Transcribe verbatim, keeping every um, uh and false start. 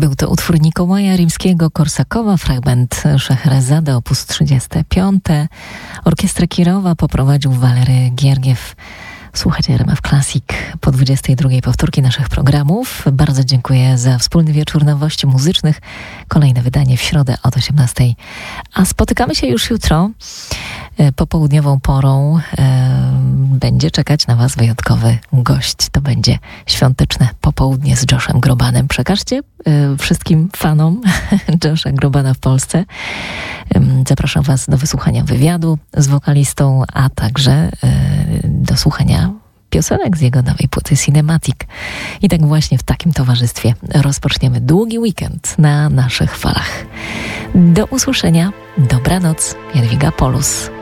Był to utwór Mikołaja Rimskiego-Korsakowa, fragment Szeherazady op. trzydzieste piąte. Orkiestrę Kirowa poprowadził Walery Giergiew. Słuchajcie R M F Classic po dwudziestej drugiej powtórki naszych programów. Bardzo dziękuję za wspólny wieczór nowości muzycznych. Kolejne wydanie w środę od osiemnastej. A spotykamy się już jutro. Popołudniową porą e, będzie czekać na Was wyjątkowy gość. To będzie świąteczne popołudnie z Joshem Grobanem. Przekażcie e, wszystkim fanom Josha Grobana w Polsce. E, zapraszam Was do wysłuchania wywiadu z wokalistą, a także e, do słuchania piosenek z jego nowej płyty Cinematic. I tak właśnie w takim towarzystwie rozpoczniemy długi weekend na naszych falach. Do usłyszenia. Dobranoc. Jadwiga Polus.